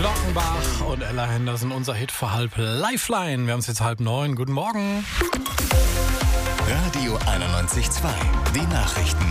Glockenbach und Ella Henderson, unser Hit für halb Lifeline. Wir haben es jetzt 8:30. Guten Morgen. Radio 91.2, die Nachrichten.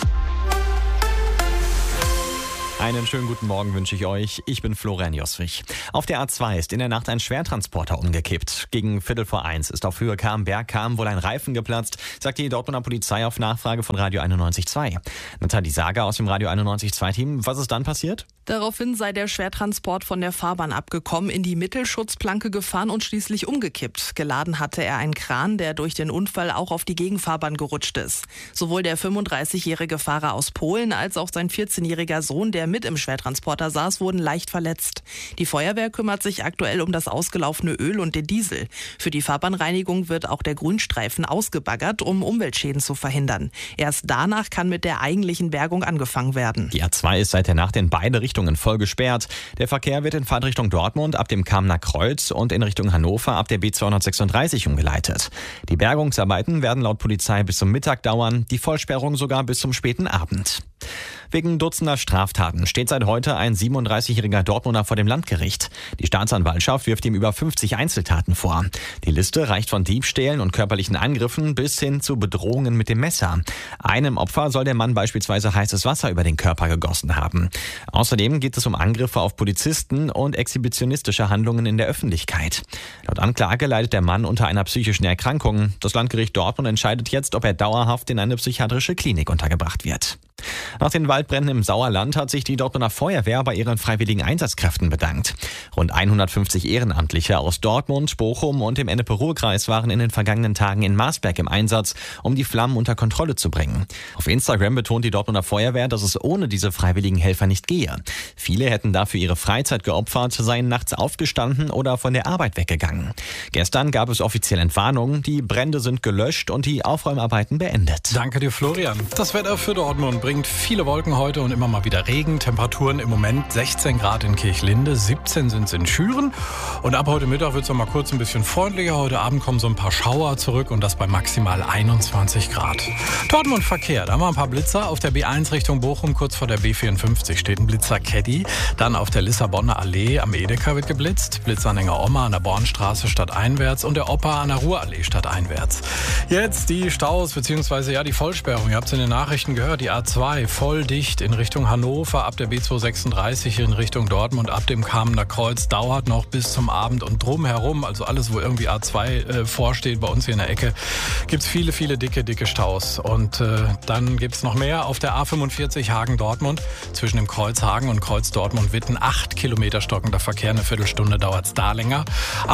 Einen schönen guten Morgen wünsche ich euch. Ich bin Florian Joswig. Auf der A2 ist in der Nacht ein Schwertransporter umgekippt. Gegen 12:45 ist auf Höhe Bergkam wohl ein Reifen geplatzt, sagt die Dortmunder Polizei auf Nachfrage von Radio 91.2. Nathalie Sager aus dem Radio 91.2-Team. Was ist dann passiert? Daraufhin sei der Schwertransport von der Fahrbahn abgekommen, in die Mittelschutzplanke gefahren und schließlich umgekippt. Geladen hatte er einen Kran, der durch den Unfall auch auf die Gegenfahrbahn gerutscht ist. Sowohl der 35-jährige Fahrer aus Polen als auch sein 14-jähriger Sohn, der mit im Schwertransporter saß, wurden leicht verletzt. Die Feuerwehr kümmert sich aktuell um das ausgelaufene Öl und den Diesel. Für die Fahrbahnreinigung wird auch der Grünstreifen ausgebaggert, um Umweltschäden zu verhindern. Erst danach kann mit der eigentlichen Bergung angefangen werden. Die A2 ist seit der Nacht in beide Richtungen voll gesperrt. Der Verkehr wird in Fahrtrichtung Dortmund ab dem Kamener Kreuz und in Richtung Hannover ab der B236 umgeleitet. Die Bergungsarbeiten werden laut Polizei bis zum Mittag dauern, die Vollsperrung sogar bis zum späten Abend. Wegen dutzender Straftaten steht seit heute ein 37-jähriger Dortmunder vor dem Landgericht. Die Staatsanwaltschaft wirft ihm über 50 Einzeltaten vor. Die Liste reicht von Diebstählen und körperlichen Angriffen bis hin zu Bedrohungen mit dem Messer. Einem Opfer soll der Mann beispielsweise heißes Wasser über den Körper gegossen haben. Außerdem geht es um Angriffe auf Polizisten und exhibitionistische Handlungen in der Öffentlichkeit. Laut Anklage leidet der Mann unter einer psychischen Erkrankung. Das Landgericht Dortmund entscheidet jetzt, ob er dauerhaft in eine psychiatrische Klinik untergebracht wird. Nach den Waldbränden im Sauerland hat sich die Dortmunder Feuerwehr bei ihren freiwilligen Einsatzkräften bedankt. Rund 150 Ehrenamtliche aus Dortmund, Bochum und dem Ennepe-Ruhr-Kreis waren in den vergangenen Tagen in Marsberg im Einsatz, um die Flammen unter Kontrolle zu bringen. Auf Instagram betont die Dortmunder Feuerwehr, dass es ohne diese freiwilligen Helfer nicht gehe. Viele hätten dafür ihre Freizeit geopfert, seien nachts aufgestanden oder von der Arbeit weggegangen. Gestern gab es offiziell Entwarnungen, die Brände sind gelöscht und die Aufräumarbeiten beendet. Danke dir, Florian. Das Wetter für Dortmund bringt viele Wolken heute und immer mal wieder Regen. Temperaturen im Moment 16 Grad in Kirchlinde, 17 sind es in Schüren. Und ab heute Mittag wird es noch mal kurz ein bisschen freundlicher. Heute Abend kommen so ein paar Schauer zurück und das bei maximal 21 Grad. Dortmund Verkehr, da haben wir ein paar Blitzer. Auf der B1 Richtung Bochum, kurz vor der B54 steht ein Blitzer Caddy. Dann auf der Lissabonner Allee am Edeka wird geblitzt. Blitzanhänger Oma an der Bornstraße stadteinwärts und der Opa an der Ruhrallee stadteinwärts. Jetzt die Staus bzw. die Vollsperrung. Ihr habt es in den Nachrichten gehört, die A2 voll dicht in Richtung Hannover, ab der B236 in Richtung Dortmund, ab dem Kamener Kreuz, dauert noch bis zum Abend und drumherum, also alles, wo irgendwie A2 vorsteht, bei uns hier in der Ecke, gibt es viele, viele dicke Staus. Und dann gibt es noch mehr auf der A45 Hagen-Dortmund, zwischen dem Kreuz Hagen und Kreuz Dortmund-Witten, 8 Kilometer stockender Verkehr, eine Viertelstunde dauert es da länger.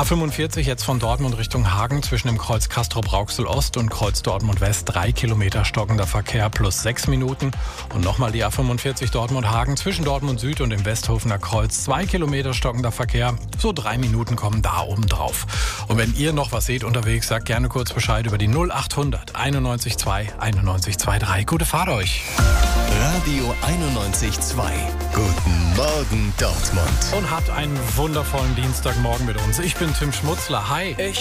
A45 jetzt von Dortmund Richtung Hagen, zwischen dem Kreuz Castrop-Rauxel-Ost und Kreuz Dortmund-West, 3 Kilometer stockender Verkehr plus 6 Minuten. Und nochmal die A45 Dortmund-Hagen zwischen Dortmund Süd und dem Westhofener Kreuz. 2 Kilometer stockender Verkehr. So 3 Minuten kommen da oben drauf. Und wenn ihr noch was seht unterwegs, sagt gerne kurz Bescheid über die 0800 91 2 91 23. Gute Fahrt euch. Radio 91.2. Guten Morgen, Dortmund. Und habt einen wundervollen Dienstagmorgen mit uns. Ich bin Tim Schmutzler. Hi.